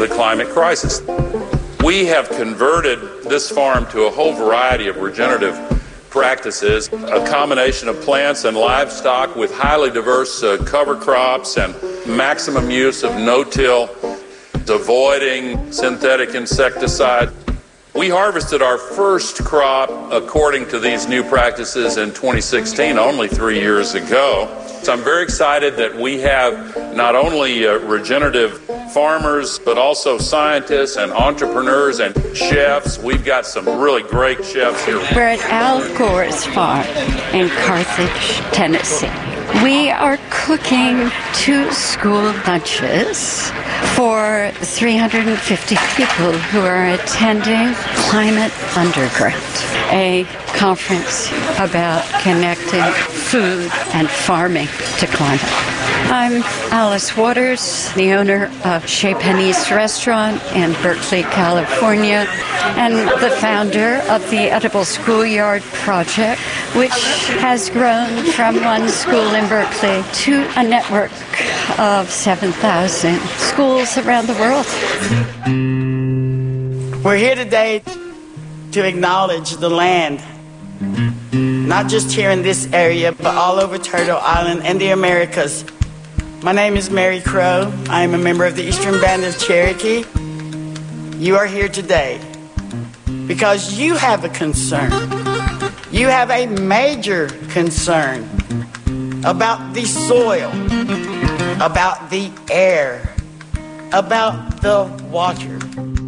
the climate crisis. We have converted this farm to a whole variety of regenerative practices, a combination of plants and livestock with highly diverse cover crops and maximum use of no-till, avoiding synthetic insecticide. We harvested our first crop according to these new practices in 2016, only 3 years ago. So I'm very excited that we have not only regenerative farmers, but also scientists and entrepreneurs and chefs. We've got some really great chefs here. We're at Al Gore's farm in Carthage, Tennessee. We are cooking 2 school lunches for 350 people who are attending Climate Underground, a conference about connecting food and farming to climate. I'm Alice Waters, the owner of Chez Panisse Restaurant in Berkeley, California, and the founder of the Edible Schoolyard Project, which has grown from one school in Berkeley to a network of 7,000 schools around the world. We're here today to acknowledge the land, not just here in this area, but all over Turtle Island and the Americas. My name is Mary Crow. I am a member of the Eastern Band of Cherokee. You are here today because you have a concern. You have a major concern about the soil, about the air, about the water.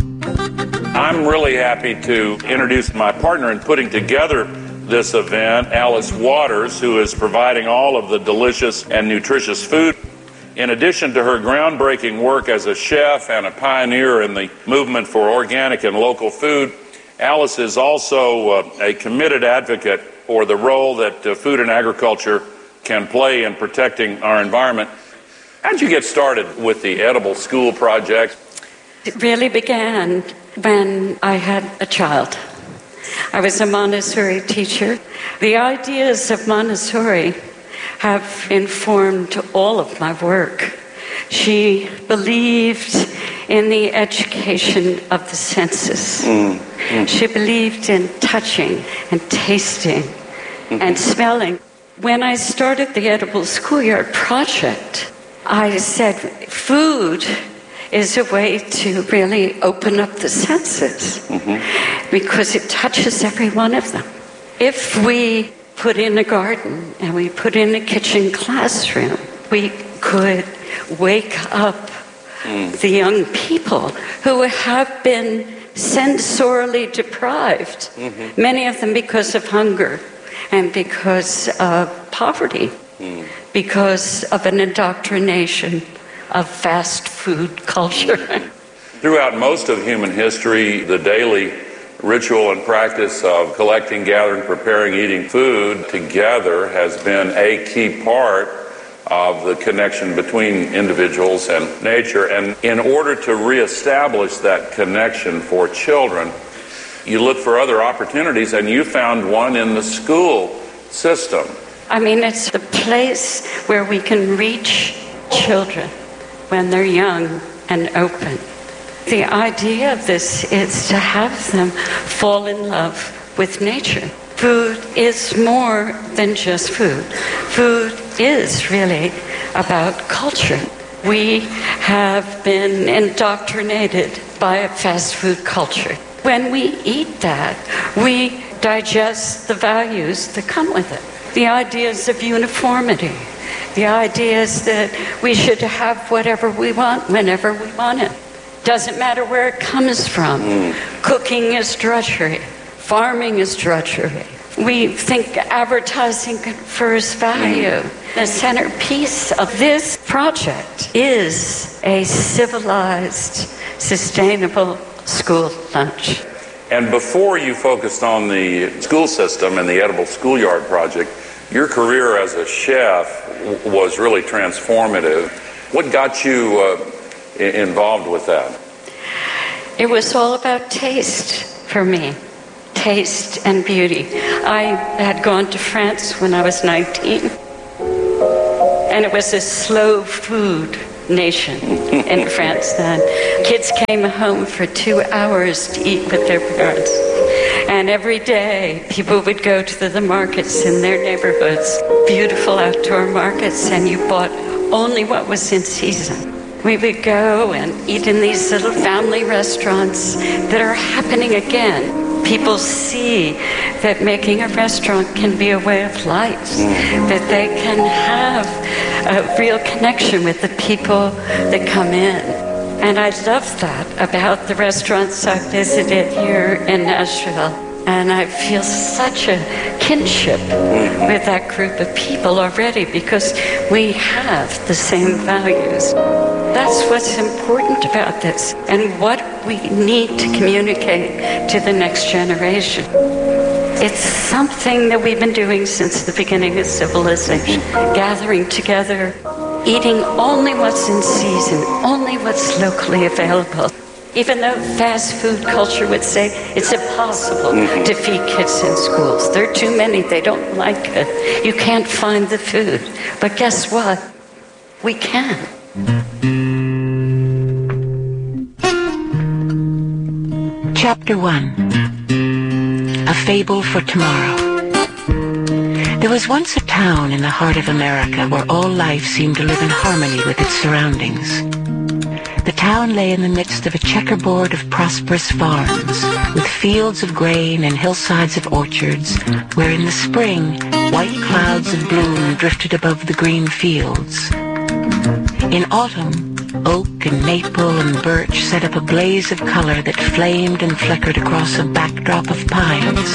I'm really happy to introduce my partner in putting together this event, Alice Waters, who is providing all of the delicious and nutritious food. In addition to her groundbreaking work as a chef and a pioneer in the movement for organic and local food, Alice is also a committed advocate for the role that food and agriculture can play in protecting our environment. How'd you get started with the Edible School Project? It really began when I had a child. I was a Montessori teacher. The ideas of Montessori have informed all of my work. She believed in the education of the senses. She believed in touching and tasting and smelling. When I started the Edible Schoolyard Project, I said food is a way to really open up the senses because it touches every one of them. If we put in a garden and we put in a kitchen classroom, we could wake up the young people who have been sensorily deprived, many of them because of hunger and because of poverty, because of an indoctrination of fast food culture. Throughout most of human history, the daily ritual and practice of collecting, gathering, preparing, eating food together has been a key part of the connection between individuals and nature. And in order to reestablish that connection for children, you look for other opportunities, and you found one in the school system. I mean, it's the place where we can reach children when they're young and open. The idea of this is to have them fall in love with nature. Food is more than just food. Food is really about culture. We have been indoctrinated by a fast food culture. When we eat that, we digest the values that come with it. The ideas of uniformity. The ideas that we should have whatever we want whenever we want it. Doesn't matter where it comes from. Cooking is drudgery. Farming is drudgery. We think advertising confers value. The centerpiece of this project is a civilized, sustainable school lunch. And before you focused on the school system and the Edible Schoolyard Project, your career as a chef was really transformative. What got you involved with that? It was all about taste for me. Taste and beauty. I had gone to France when I was 19. And it was a slow food nation in France then. Kids came home for 2 hours to eat with their parents. And every day, people would go to the markets in their neighborhoods, beautiful outdoor markets, and you bought only what was in season. We would go and eat in these little family restaurants that are happening again. People see that making a restaurant can be a way of life, that they can have a real connection with the people that come in. And I love that about the restaurants I visited here in Nashville. And I feel such a kinship with that group of people already because we have the same values. That's what's important about this and what we need to communicate to the next generation. It's something that we've been doing since the beginning of civilization, gathering together, eating only what's in season, only what's locally available. Even though fast food culture would say it's impossible to feed kids in schools. There are too many, they don't like it. You can't find the food. But guess what? We can. Chapter 1. A Fable for Tomorrow. There was once a town in the heart of America where all life seemed to live in harmony with its surroundings. The town lay in the midst of a checkerboard of prosperous farms, with fields of grain and hillsides of orchards, where in the spring, white clouds of bloom drifted above the green fields. In autumn, oak and maple and birch set up a blaze of color that flamed and flickered across a backdrop of pines.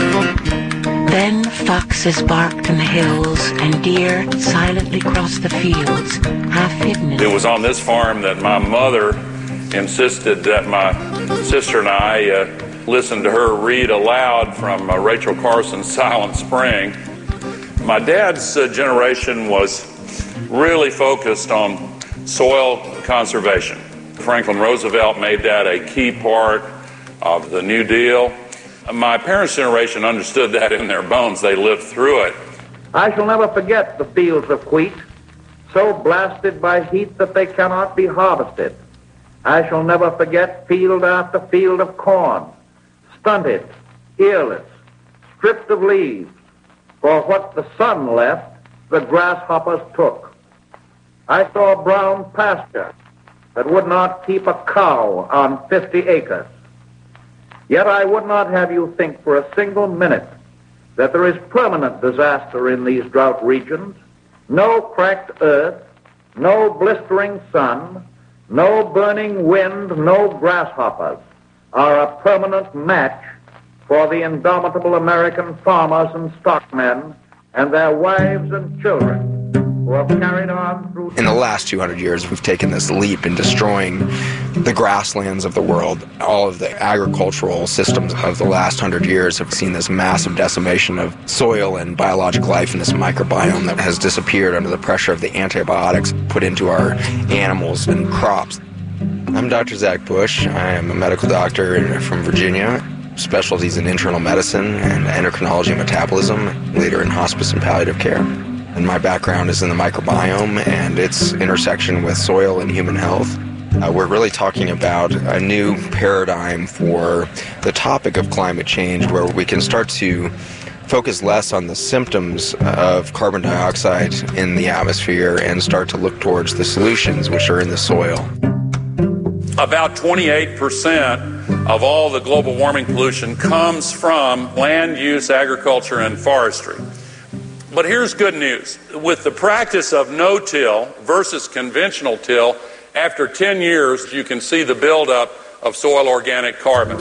Then foxes barked in the hills, and deer silently crossed the fields, half hidden. It was on this farm that my mother insisted that my sister and I listen to her read aloud from Rachel Carson's Silent Spring. My dad's generation was really focused on soil conservation. Franklin Roosevelt made that a key part of the New Deal. My parents' generation understood that in their bones. They lived through it. I shall never forget the fields of wheat, so blasted by heat that they cannot be harvested. I shall never forget field after field of corn, stunted, earless, stripped of leaves, for what the sun left, the grasshoppers took. I saw brown pasture that would not keep a cow on 50 acres. Yet I would not have you think for a single minute that there is permanent disaster in these drought regions. No cracked earth, no blistering sun, no burning wind, no grasshoppers are a permanent match for the indomitable American farmers and stockmen and their wives and children who have carried on through... In the last 200 years, we've taken this leap in destroying the grasslands of the world. All of the agricultural systems of the last 100 years have seen this massive decimation of soil and biologic life in this microbiome that has disappeared under the pressure of the antibiotics put into our animals and crops. I'm Dr. Zach Bush. I am a medical doctor from Virginia. Specialties in internal medicine and endocrinology and metabolism, leader in hospice and palliative care. And my background is in the microbiome and its intersection with soil and human health. We're really talking about a new paradigm for the topic of climate change, where we can start to focus less on the symptoms of carbon dioxide in the atmosphere and start to look towards the solutions, which are in the soil. About 28% of all the global warming pollution comes from land use, agriculture, and forestry. But here's good news. With the practice of no-till versus conventional till, after 10 years, you can see the buildup of soil organic carbon.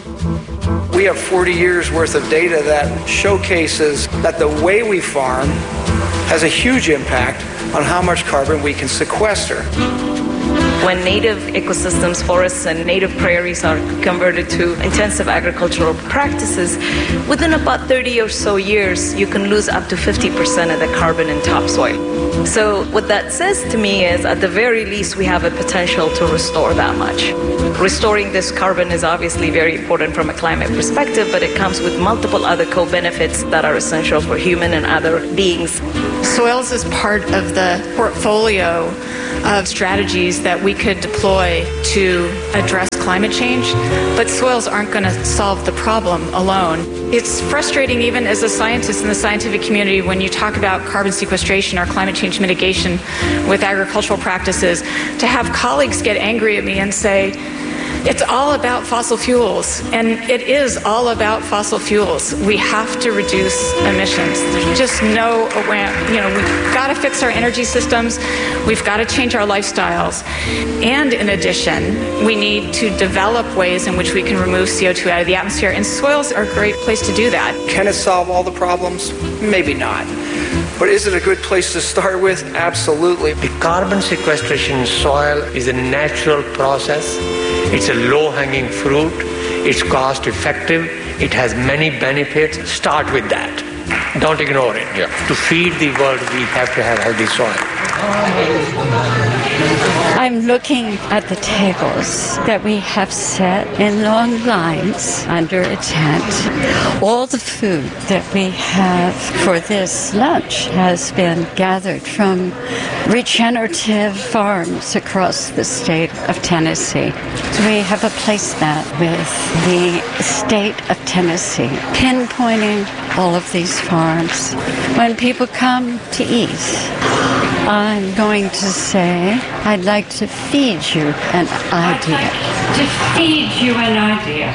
We have 40 years worth of data that showcases that the way we farm has a huge impact on how much carbon we can sequester. When native ecosystems, forests, and native prairies are converted to intensive agricultural practices, within about 30 or so years, you can lose up to 50% of the carbon in topsoil. So what that says to me is, at the very least, we have a potential to restore that much. Restoring this carbon is obviously very important from a climate perspective, but it comes with multiple other co-benefits that are essential for human and other beings. Soils is part of the portfolio of strategies that we could deploy to address climate change, but soils aren't going to solve the problem alone. It's frustrating even as a scientist in the scientific community when you talk about carbon sequestration or climate change mitigation with agricultural practices to have colleagues get angry at me and say, it's all about fossil fuels, and it is all about fossil fuels. We have to reduce emissions. There's just no way, we've got to fix our energy systems. We've got to change our lifestyles. And in addition, we need to develop ways in which we can remove CO2 out of the atmosphere, and soils are a great place to do that. Can it solve all the problems? Maybe not. But is it a good place to start with? Absolutely. The carbon sequestration in soil is a natural process. It's a low-hanging fruit. It's cost-effective. It has many benefits. Start with that. Don't ignore it. Yeah. To feed the world, we have to have healthy soil. I'm looking at the tables that we have set in long lines under a tent. All the food that we have for this lunch has been gathered from regenerative farms across the state of Tennessee. We have a placemat with the state of Tennessee, pinpointing all of these farms. When people come to eat, I'm going to say, I'd like to feed you an idea. To feed you an idea.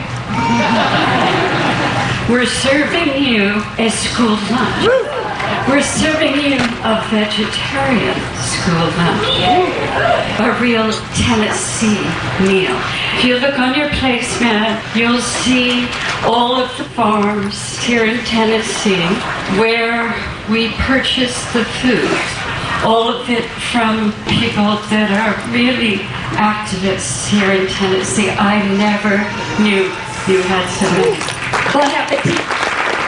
We're serving you a school lunch. We're serving you a vegetarian school lunch. A real Tennessee meal. If you look on your placemat, you'll see all of the farms here in Tennessee where we purchase the food. All of it from people that are really activists here in Tennessee. I never knew you had so many. Bon appetit.